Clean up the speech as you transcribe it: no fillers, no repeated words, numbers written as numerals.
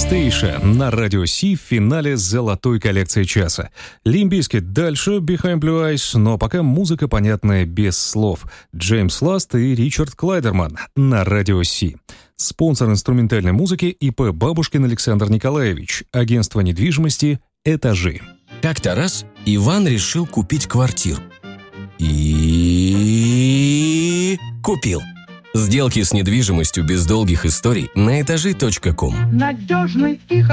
Station на радио Си в финале золотой коллекции часа. Limp Bizkit дальше, Behind Blue Eyes, но пока музыка понятная без слов. Джеймс Ласт и Ричард Клайдерман на радио Си. Спонсор инструментальной музыки ИП Бабушкин Александр Николаевич. Агентство недвижимости «Этажи». Как-то раз Иван решил купить квартиру. И купил. Сделки с недвижимостью без долгих историй на этажи.ком. Надежный и